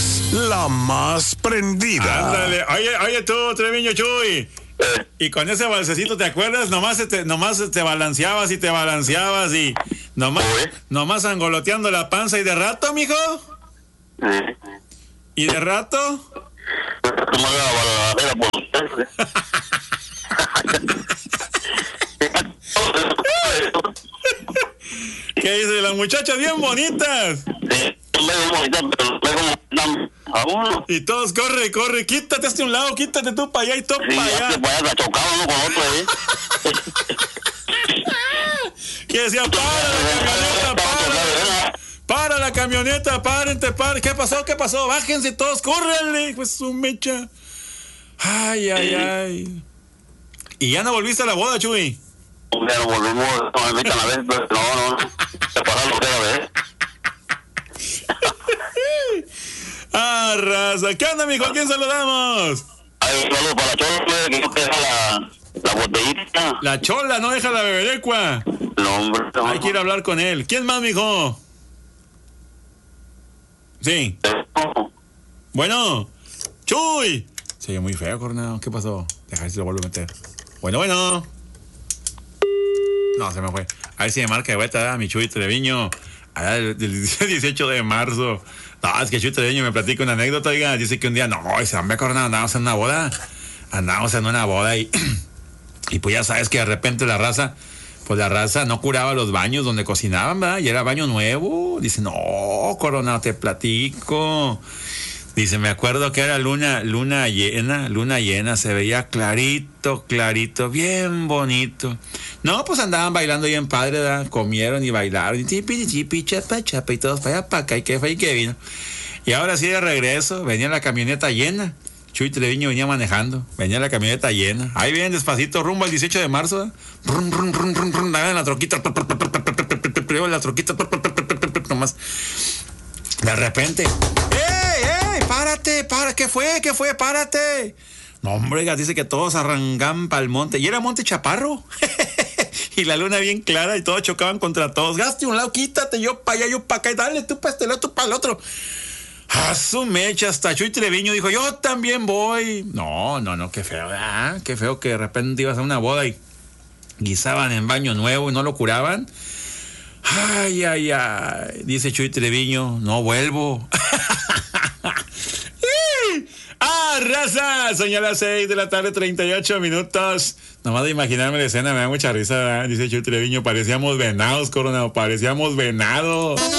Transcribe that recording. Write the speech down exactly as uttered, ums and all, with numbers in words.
es la más prendida. Ándale, oye, oye tú, Treviño Chuy. Y con ese balsecito, ¿te acuerdas? Nomás te, nomás te balanceabas y te balanceabas y nomás, nomás angoloteando la panza y de rato, mijo. ¿Y de rato? ¿Qué dice? Las muchachas bien bonitas. Y todos corre, corre, quítate hasta un lado, quítate tú para allá y todo sí, para allá. Chocado uno con otro, ¿eh? Que decía, para la camioneta, para. Para la camioneta, párente, paren. ¿Qué pasó? ¿Qué pasó? Bájense todos, córrenle, pues su mecha. Ay, ay, ay. ¿Y ya no volviste a la boda, Chuy? Ya no volvimos, no me invitan a ver, pero no, no, se para lo que era, ¿ves? Ah, raza. ¿Qué onda, mijo? ¿A quién saludamos? Ay, un saludo para la chola, que no te deja la, la botellita. La chola, no deja la beberecua. No, hombre. No. Hay que ir a hablar con él. ¿Quién más, mijo? Sí. Bueno. Chuy. Se oye muy feo, Coronado. ¿Qué pasó? Deja ver si lo vuelvo a meter. Bueno, bueno. No, se me fue. A ver si me marca de vuelta, mi Chuy Treviño. Allá del, del dieciocho de marzo. No, es que Chuy Treviño me platica una anécdota, oiga. Dice que un día, no, ese hombre, Coronado, andábamos en una boda. Andábamos en una boda y... y pues ya sabes que de repente la raza... Pues la raza no curaba los baños donde cocinaban, ¿verdad? Y era baño nuevo. Dice, no, Coronado, te platico. Dice, me acuerdo que era luna, luna llena, luna llena, se veía clarito, clarito, bien bonito. No, pues andaban bailando bien padre, ¿verdad? Comieron y bailaron, y tipi, tipi, chapa, chapa, y todos para allá, para acá, y qué fue y qué vino. Y ahora sí, de regreso, venía la camioneta llena. Chuy Treviño venía manejando, venía la camioneta llena. Ahí vienen despacito, rumbo al dieciocho de marzo. Rum, rum, rum, rum, rum, la troquita, la troquita, nomás. De repente, ¡ey, ey! ¡Párate! ¡Para! ¿Qué fue? ¿Qué fue? ¡Párate! No, hombre, dice que todos arrancan para el monte. Y era Monte Chaparro. Y la luna bien clara y todos chocaban contra todos. Gaste un lado, quítate, yo para allá, yo para acá. Dale, tú para este lado, tú para el otro. A su mecha, hasta Chuy Treviño dijo, yo también voy. No, no, no, qué feo, ¿verdad? Qué feo que de repente ibas a una boda y guisaban en baño nuevo y no lo curaban. Ay, ay, ay. Dice Chuy Treviño, no vuelvo. ¡Ah, raza! Son ya las seis de la tarde, treinta y ocho minutos. Nomás de imaginarme la escena me da mucha risa, ¿verdad? Dice Chuy Treviño, parecíamos venados, Coronado, parecíamos venados.